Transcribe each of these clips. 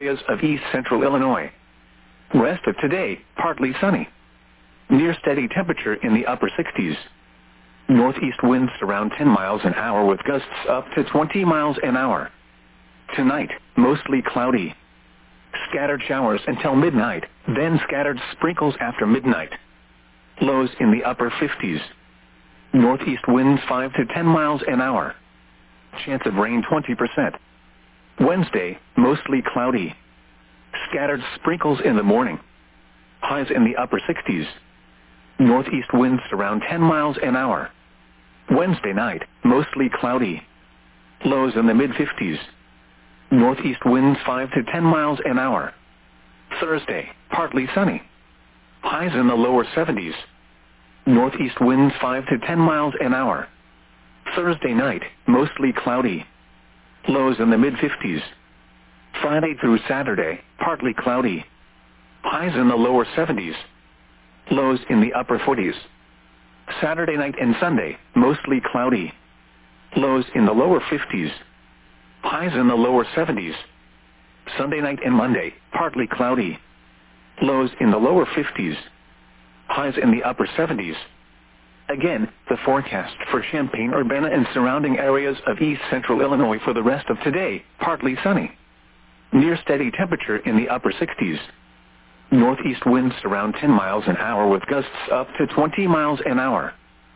areas of east central Illinois. Rest of today, partly sunny. Near steady temperature in the upper 60s. Northeast winds around 10 miles an hour with gusts up to 20 miles an hour. Tonight, mostly cloudy. Scattered showers until midnight, then scattered sprinkles after midnight. Lows in the upper 50s. Northeast winds 5 to 10 miles an hour. Chance of rain 20%. Wednesday, mostly cloudy. Scattered sprinkles in the morning. Highs in the upper 60s. Northeast winds around 10 miles an hour. Wednesday night, mostly cloudy. Lows in the mid-50s. Northeast winds 5 to 10 miles an hour. Thursday, partly sunny. Highs in the lower 70s. Northeast winds 5 to 10 miles an hour. Thursday night, mostly cloudy. Lows in the mid-50s. Friday through Saturday, partly cloudy. Highs in the lower 70s. Lows in the upper 40s. Saturday night and Sunday, mostly cloudy. Lows in the lower 50s. Highs in the lower 70s. Sunday night and Monday, partly cloudy. Lows in the lower 50s. Highs in the upper 70s. Again, the forecast for Champaign-Urbana and surrounding areas of east central Illinois for the rest of today, partly sunny. Near steady temperature in the upper 60s. Northeast winds around 10 miles an hour with gusts up to 20 miles an hour.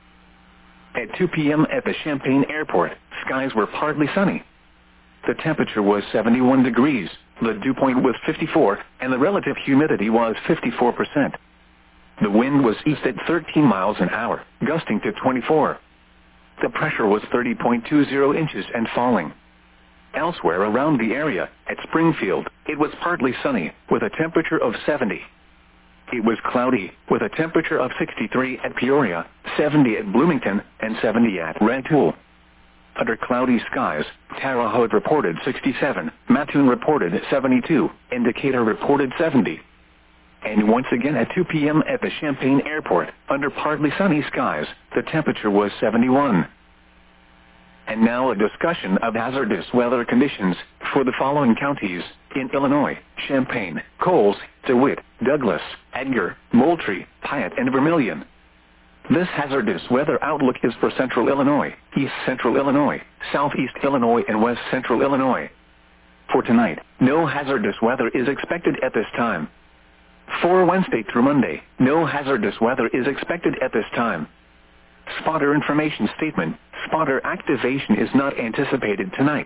At 2 p.m. at the Champaign Airport, skies were partly sunny. The temperature was 71 degrees, the dew point was 54, and the relative humidity was 54%. The wind was east at 13 miles an hour, gusting to 24. The pressure was 30.20 inches and falling. Elsewhere around the area, at Springfield, it was partly sunny, with a temperature of 70. It was cloudy, with a temperature of 63 at Peoria, 70 at Bloomington, and 70 at Rantoul. Under cloudy skies, Terre Haute reported 67, Mattoon reported 72, and Decatur reported 70. And once again at 2 p.m. at the Champaign Airport, under partly sunny skies, the temperature was 71. And now a discussion of hazardous weather conditions for the following counties in Illinois: Champaign, Coles, DeWitt, Douglas, Edgar, Moultrie, Piatt, and Vermilion. This hazardous weather outlook is for central Illinois, east central Illinois, southeast Illinois, and west central Illinois. For tonight, no hazardous weather is expected at this time. For Wednesday through Monday, no hazardous weather is expected at this time. Spotter information statement: spotter activation is not anticipated tonight.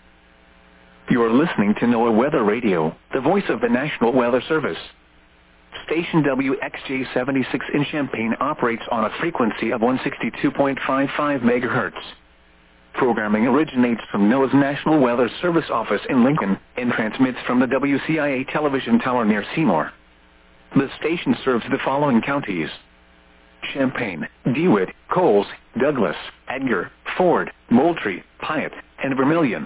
You are listening to NOAA Weather Radio, the voice of the National Weather Service. Station WXJ-76 in Champaign operates on a frequency of 162.55 MHz. Programming originates from NOAA's National Weather Service office in Lincoln and transmits from the WCIA television tower near Seymour. The station serves the following counties: Champaign, DeWitt, Coles, Douglas, Edgar, Ford, Moultrie, Piatt, and Vermilion.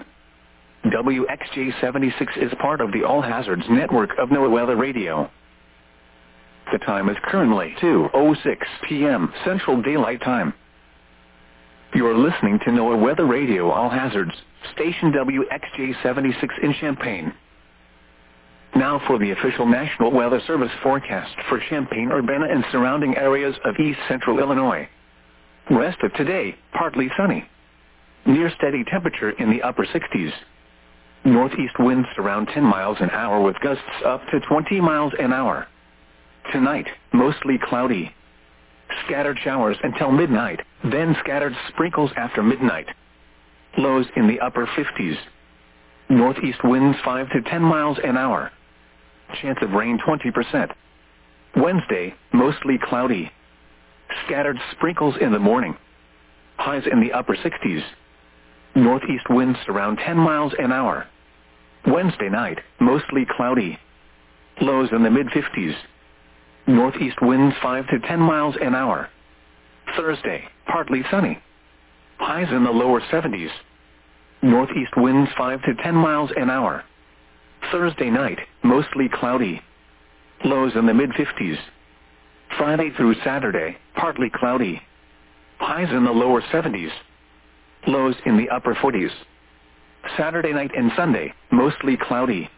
WXJ-76 is part of the All Hazards network of NOAA Weather Radio. The time is currently 2:06 p.m. Central Daylight Time. You are listening to NOAA Weather Radio All Hazards, station WXJ-76 in Champaign. Now for the official National Weather Service forecast for Champaign-Urbana and surrounding areas of east central Illinois. Rest of today, partly sunny. Near steady temperature in the upper 60s. Northeast winds around 10 miles an hour with gusts up to 20 miles an hour. Tonight, mostly cloudy. Scattered showers until midnight, then scattered sprinkles after midnight. Lows in the upper 50s. Northeast winds 5 to 10 miles an hour. Chance of rain 20%. Wednesday, mostly cloudy. Scattered sprinkles in the morning. Highs in the upper 60s. Northeast winds around 10 miles an hour. Wednesday night, mostly cloudy. Lows in the mid-50s. Northeast winds 5 to 10 miles an hour. Thursday, partly sunny. Highs in the lower 70s. Northeast winds 5 to 10 miles an hour. Thursday night, mostly cloudy. Lows in the mid-50s. Friday through Saturday, partly cloudy. Highs in the lower 70s. Lows in the upper 40s. Saturday night and Sunday, mostly cloudy.